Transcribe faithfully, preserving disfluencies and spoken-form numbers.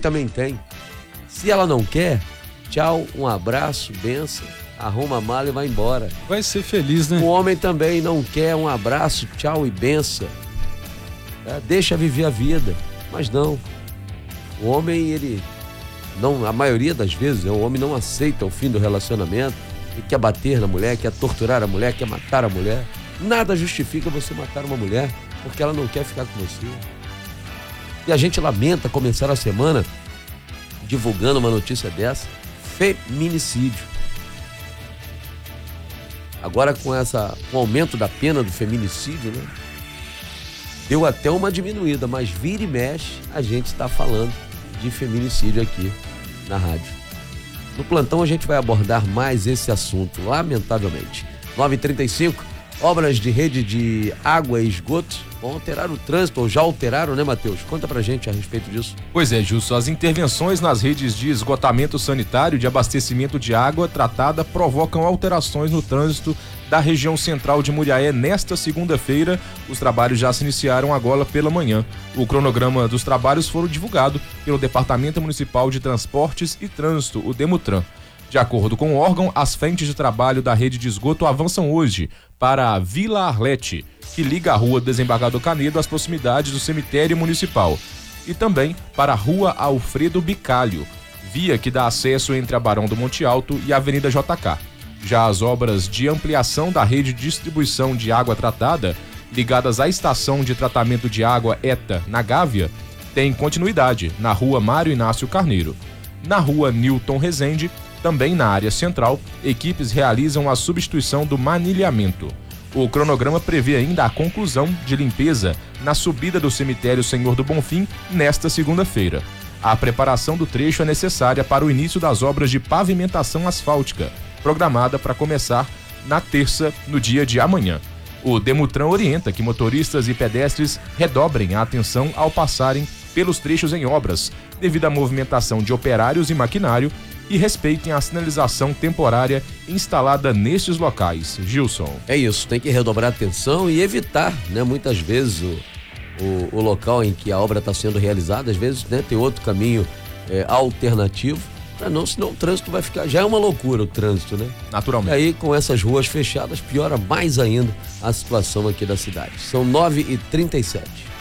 também tem. Se ela não quer, tchau, um abraço, benção, arruma a mala e vai embora. Vai ser feliz, né? O homem também não quer um abraço, tchau e benção. É, deixa viver a vida. Mas não. O homem, ele... não, a maioria das vezes, o homem não aceita o fim do relacionamento. Ele quer bater na mulher, quer torturar a mulher, quer matar a mulher. Nada justifica você matar uma mulher porque ela não quer ficar com você. E a gente lamenta começar a semana divulgando uma notícia dessa. Feminicídio. Agora com, essa, com o aumento da pena do feminicídio, né? Deu até uma diminuída, mas vira e mexe a gente está falando de feminicídio aqui na rádio. No plantão a gente vai abordar mais esse assunto, lamentavelmente. nove e trinta e cinco, obras de rede de água e esgoto vão alterar o trânsito, ou já alteraram, né, Matheus? Conta pra gente a respeito disso. Pois é, Justo, as intervenções nas redes de esgotamento sanitário de abastecimento de água tratada provocam alterações no trânsito da região central de Muriaé nesta segunda-feira. Os trabalhos já se iniciaram agora pela manhã. O cronograma dos trabalhos foi divulgado pelo Departamento Municipal de Transportes e Trânsito, o Demutran. De acordo com o órgão, as frentes de trabalho da rede de esgoto avançam hoje para a Vila Arlete, que liga a rua Desembargador Canedo às proximidades do cemitério municipal, e também para a rua Alfredo Bicalho, via que dá acesso entre a Barão do Monte Alto e a Avenida J K. Já as obras de ampliação da rede de distribuição de água tratada, ligadas à estação de tratamento de água ETA, na Gávea, têm continuidade na rua Mário Inácio Carneiro. Na rua Newton Rezende, também na área central, equipes realizam a substituição do manilhamento. O cronograma prevê ainda a conclusão de limpeza na subida do cemitério Senhor do Bonfim nesta segunda-feira. A preparação do trecho é necessária para o início das obras de pavimentação asfáltica, programada para começar na terça, no dia de amanhã. O Demutran orienta que motoristas e pedestres redobrem a atenção ao passarem pelos trechos em obras, devido à movimentação de operários e maquinário, e respeitem a sinalização temporária instalada nestes locais. Gilson. É isso, tem que redobrar a atenção e evitar, né, muitas vezes o, o, o local em que a obra está sendo realizada, às vezes, né, tem outro caminho é, alternativo, para não, senão o trânsito vai ficar, já é uma loucura o trânsito, né? Naturalmente. E aí com essas ruas fechadas piora mais ainda a situação aqui da cidade. São nove e trinta e sete.